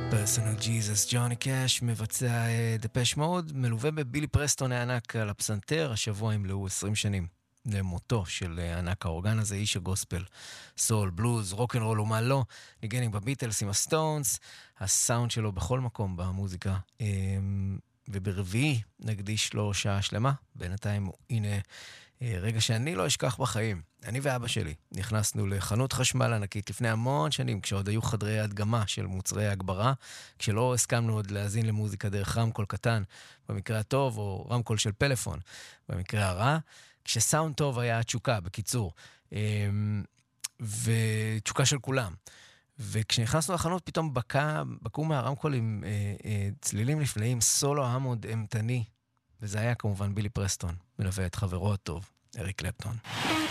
Personal Jesus, ג'וני קאש מבצע דפש מוד, מלווה בבילי פרסטון הענק על הפסנתר. השבוע ימלאו 20 שנים למותו של ענק האורגן הזה, איש הגוספל, סול, בלוז, רוק'נ'רול ומה לא, ניגנים בביטלס עם הסטונס, הסאונד שלו בכל מקום במוזיקה. וברביעי נקדיש לו שעה שלמה. בינתיים הנה רגע שאני לא אשכח בחיים. אני ואבא שלי נכנסנו לחנות חשמל ענקית לפני המון שנים, כשעוד היו חדרי הדגמה של מוצרי הגברה, כשלא הסכמנו עוד להזין למוזיקה דרך רמקול קטן, במקרה הטוב, או רמקול של פלאפון, במקרה הרע, כשסאונד טוב היה התשוקה, בקיצור, ותשוקה של כולם. וכשנכנסנו לחנות פתאום בקעו מהרמקול עם צלילים נפלאים, סולו המוד אמתני, וזה היה כמובן בילי פרסטון, מלווה את חברו הטוב, אריק קלפטון.